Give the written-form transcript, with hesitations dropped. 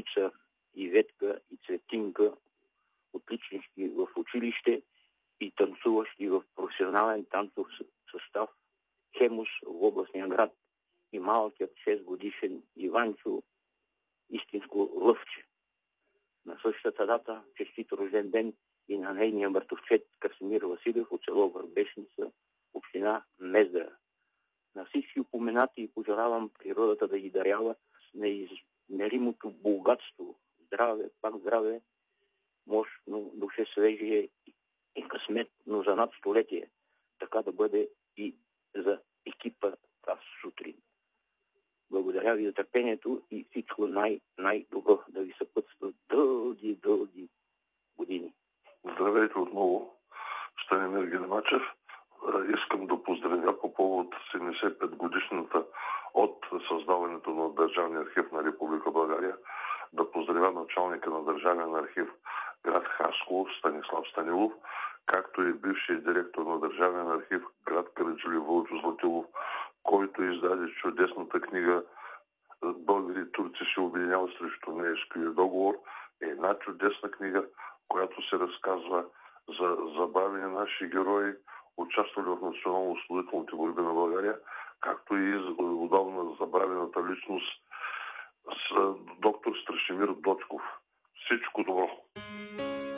Цветица, Иветка и Цветинка, отличнички в училище и танцуващи в професионален танцов състав Хемус в областния град и малкият 6 годишен Иванчо, истинско лъвче. На същата дата честит рожден ден и на нейния братовчет Красимир Василев от село Върбешница, община Мездра. На всички упоменати пожелавам природата да ги дарява с неизмеримото богатство, здраве, пак здраве, мощно душе свежие и късмет, но за над столетие. Така да бъде и за екипа тази сутрин. Благодаря ви за търпението и всичко най-добро да ви съпътства дълги години. Здравейте отново, Станимир Генемачев. Искам да поздравя по повод 75 годишната от създаването на Държавния архив на Република България, да поздравя началника на Държавен архив град Хасково Станислав Станилов, както и бившия директор на Държавен архив град Кърджали Вълчо Златилов, който издаде чудесната книга "Българи и турци се обединяват срещу Неевския договор". Една чудесна книга, която се разказва за забавени наши герои, участвали в национално-освободителните борби на България, както и отдавна забравената личност с доктор Страшимир Дочков. Всичко добро!